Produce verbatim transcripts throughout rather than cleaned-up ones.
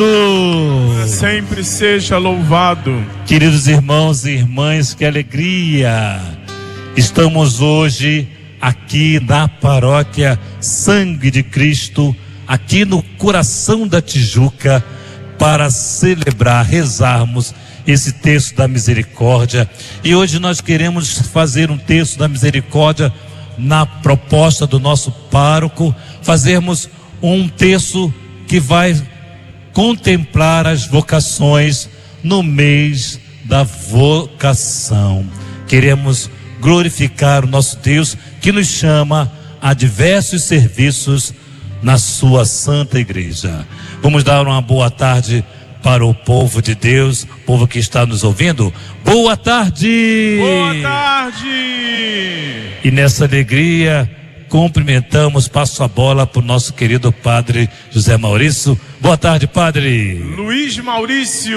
Cristo sempre seja louvado. Queridos irmãos e irmãs, que alegria! Estamos hoje aqui na paróquia Sangue de Cristo, aqui no coração da Tijuca, para celebrar, rezarmos esse texto da misericórdia. E hoje nós queremos fazer um texto da misericórdia na proposta do nosso pároco, fazermos um texto que vai contemplar as vocações no mês da vocação. Queremos glorificar o nosso Deus, que nos chama a diversos serviços na sua santa igreja. Vamos dar uma boa tarde para o povo de Deus, povo que está nos ouvindo. Boa tarde! Boa tarde! E nessa alegria, cumprimentamos, passo a bola para o nosso querido padre José Maurício. Boa tarde, padre. Luiz Maurício.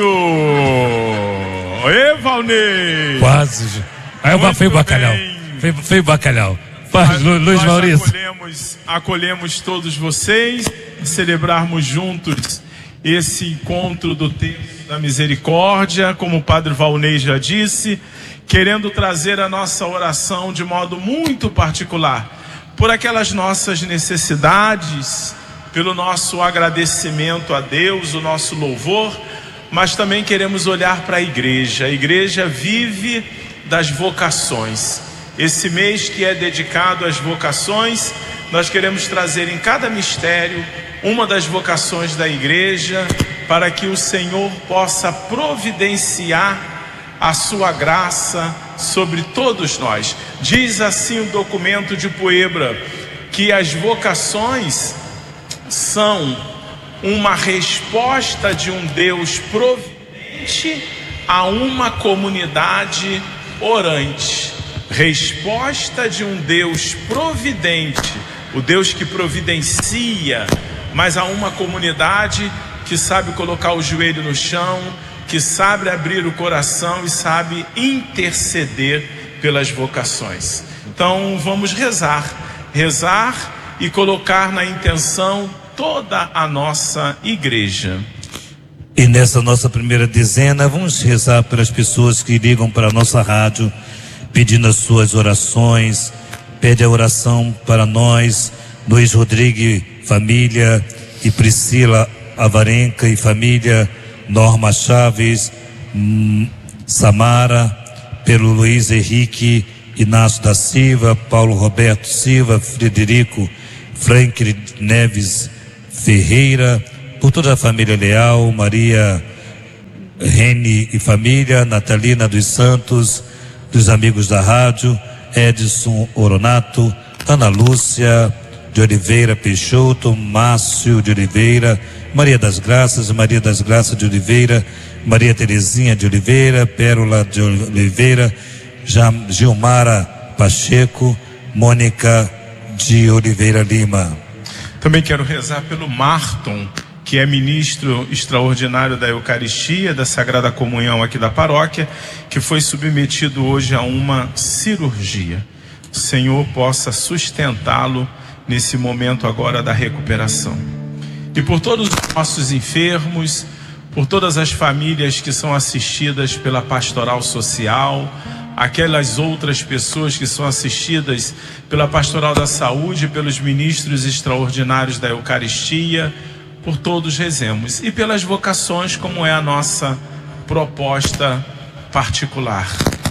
Ê, Valnei. Quase. Aí foi o bacalhau. Foi, foi o bacalhau. Padre Lu, Luiz nós Maurício. Acolhemos, acolhemos todos vocês, celebrarmos juntos esse encontro do texto da misericórdia, como o padre Valnei já disse, querendo trazer a nossa oração de modo muito particular, por aquelas nossas necessidades, pelo nosso agradecimento a Deus, o nosso louvor, mas também queremos olhar para a igreja. A igreja vive das vocações. Esse mês que é dedicado às vocações, nós queremos trazer em cada mistério uma das vocações da igreja, para que o Senhor possa providenciar a sua graça sobre todos nós. Diz assim o documento de Puebla, que as vocações são uma resposta de um Deus providente a uma comunidade orante. Resposta de um Deus providente, o Deus que providencia, mas a uma comunidade que sabe colocar o joelho no chão, que sabe abrir o coração e sabe interceder pelas vocações. Então vamos rezar, rezar e colocar na intenção toda a nossa igreja. E nessa nossa primeira dezena, vamos rezar pelas pessoas que ligam para a nossa rádio, pedindo as suas orações. Pede a oração para nós, Luiz Rodrigues, família, e Priscila Avarenca e família, Norma Chaves, hum, Samara, pelo Luiz Henrique Inácio da Silva, Paulo Roberto Silva, Frederico Frank Neves Ferreira, por toda a família Leal, Maria Rene e família, Natalina dos Santos, dos amigos da rádio, Edson Oronato, Ana Lúcia de Oliveira Peixoto, Márcio de Oliveira, Maria das Graças, Maria das Graças de Oliveira, Maria Terezinha de Oliveira, Pérola de Oliveira, Gilmara Pacheco, Mônica de Oliveira Lima. Também quero rezar pelo Marton, que é ministro extraordinário da Eucaristia, da Sagrada Comunhão aqui da paróquia, que foi submetido hoje a uma cirurgia. O Senhor possa sustentá-lo nesse momento agora da recuperação. E por todos os nossos enfermos, por todas as famílias que são assistidas pela pastoral social, aquelas outras pessoas que são assistidas pela pastoral da saúde, pelos ministros extraordinários da Eucaristia, por todos rezemos. E pelas vocações, como é a nossa proposta particular.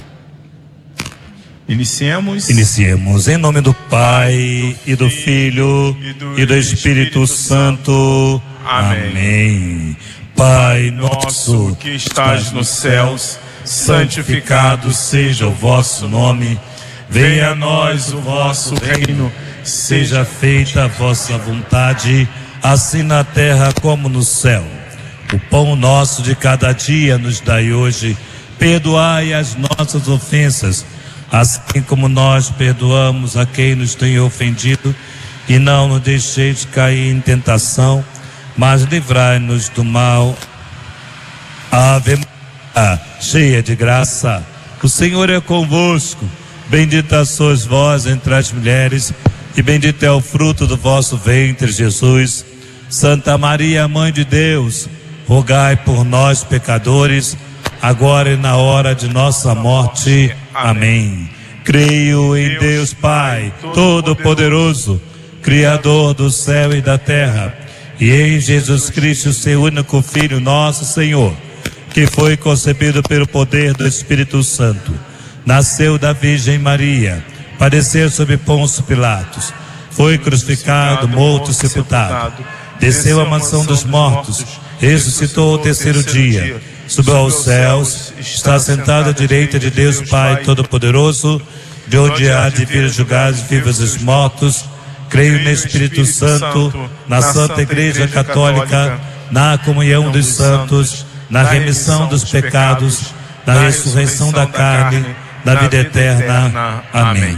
Iniciemos. Iniciemos em nome do Pai e do Filho e do, e do Espírito, Espírito Santo. Amém. Amém. Pai nosso que estás nos céus, santificado seja o vosso nome. Venha a nós o vosso reino. Seja feita a vossa vontade, assim na terra como no céu. O pão nosso de cada dia nos dai hoje. Perdoai as nossas ofensas, assim como nós perdoamos a quem nos tem ofendido, e não nos deixeis cair em tentação, mas livrai-nos do mal. Ave Maria, cheia de graça, o Senhor é convosco. Bendita sois vós entre as mulheres, e bendito é o fruto do vosso ventre, Jesus. Santa Maria, Mãe de Deus, rogai por nós, pecadores, agora e na hora de nossa morte. Amém. Creio em Deus Pai Todo-Poderoso, Criador do céu e da terra, e em Jesus Cristo, seu único Filho, nosso Senhor, que foi concebido pelo poder do Espírito Santo, nasceu da Virgem Maria, padeceu sob Pôncio Pilatos, foi crucificado, morto e sepultado, desceu à mansão dos mortos, ressuscitou ao terceiro dia, subiu aos céus, está sentado à direita de Deus Pai Todo-Poderoso, de onde há de vir julgar os vivos e os mortos. Creio no Espírito Santo, na Santa Igreja Católica, na comunhão dos santos, na remissão dos pecados, na ressurreição da carne, na vida eterna. Amém.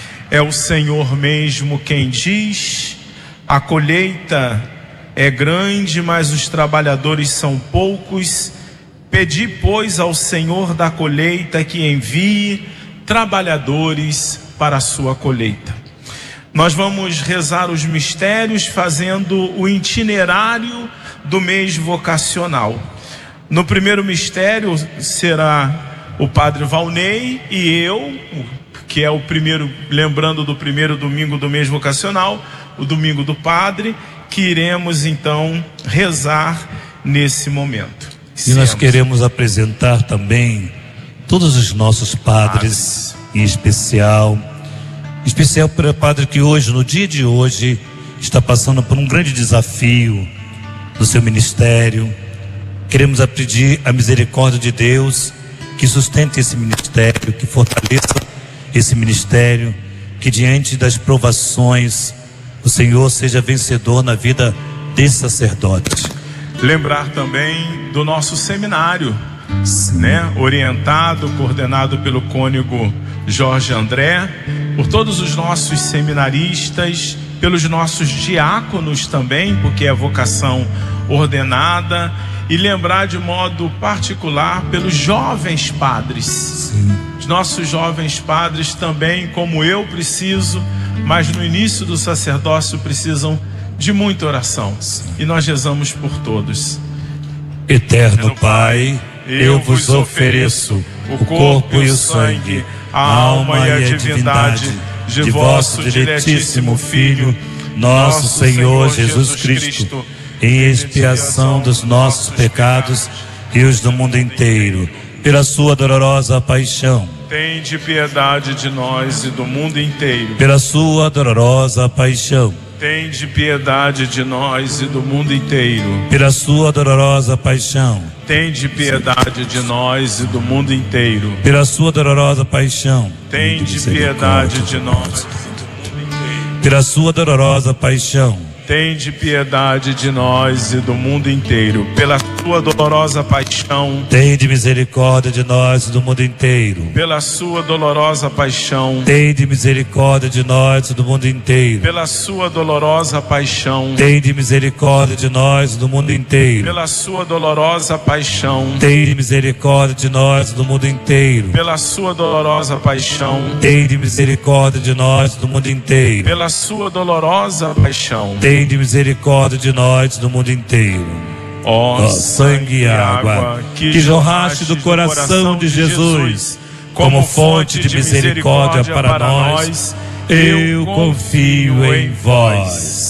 É o Senhor mesmo quem diz: a colheita é grande, mas os trabalhadores são poucos. Pedi, pois, ao Senhor da colheita que envie trabalhadores para a sua colheita. Nós vamos rezar os mistérios fazendo o itinerário do mês vocacional. No primeiro mistério será o Padre Valnei e eu, que é o primeiro, lembrando do primeiro domingo do mês vocacional, o domingo do Padre, que iremos então rezar nesse momento. E nós queremos apresentar também todos os nossos padres, em especial, em especial para o padre que hoje, no dia de hoje, está passando por um grande desafio no seu ministério. Queremos pedir a misericórdia de Deus que sustente esse ministério, que fortaleça esse ministério, que diante das provações o Senhor seja vencedor na vida desse sacerdote. Lembrar também do nosso seminário, Sim. né? Orientado, coordenado pelo cônego Jorge André, por todos os nossos seminaristas, pelos nossos diáconos também, porque é vocação ordenada, e lembrar de modo particular pelos jovens padres. Sim. Os nossos jovens padres também, como eu, preciso, mas no início do sacerdócio precisam de muita oração. Sim. E nós rezamos por todos. Eterno Pai, eu vos ofereço o corpo e o sangue, a alma e a divindade de vosso diletíssimo Filho, nosso Senhor Jesus Cristo, em expiação dos nossos pecados e os do mundo inteiro, pela sua dolorosa paixão. Tende piedade de nós e do mundo inteiro. Pela sua dolorosa paixão. Tende piedade de nós e do mundo inteiro. Pela sua dolorosa paixão. Tende piedade de nós e do mundo inteiro. Pela sua dolorosa paixão. Tende piedade de nós. Pela sua dolorosa paixão. Tende piedade de nós e do mundo inteiro. Pela sua dolorosa paixão. Tende misericórdia de nós e do mundo inteiro. Pela sua dolorosa paixão. Tende misericórdia de nós e do mundo inteiro. Pela sua dolorosa paixão. Tende misericórdia de nós e do mundo inteiro. Pela sua dolorosa paixão. Tende misericórdia de nós e do mundo inteiro. Pela sua dolorosa paixão. Tende misericórdia de nós e do mundo inteiro. Pela sua dolorosa paixão. Tende misericórdia de nós do mundo inteiro. Ó oh, sangue e água que, que jorraste do coração de Jesus, como fonte de misericórdia para nós, eu confio em vós.